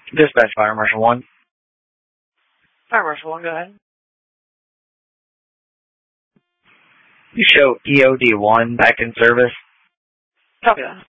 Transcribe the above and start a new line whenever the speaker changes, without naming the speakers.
Dispatch Fire Marshal 1.
Fire Marshal 1, go ahead.
You show EOD 1 back in service.
Copy that.